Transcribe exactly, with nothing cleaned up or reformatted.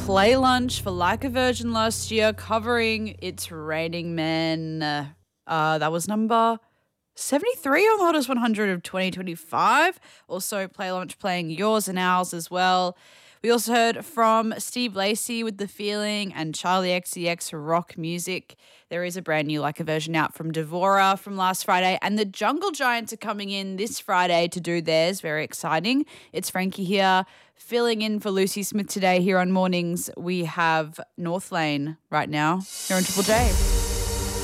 Play Lunch for Like a Virgin last year, covering It's Raining Men. Uh, that was number seventy-three on the Hottest one hundred of twenty twenty-five. Also, Play Lunch playing Yours and Ours as well. We also heard from Steve Lacy with The Feeling and Charlie X C X Rock Music. There is a brand new Like a Version out from Devora from last Friday, and the Jungle Giants are coming in this Friday to do theirs. Very exciting. It's Frankie here, filling in for Lucy Smith today here on Mornings. We have North Lane right now. Here on Triple J.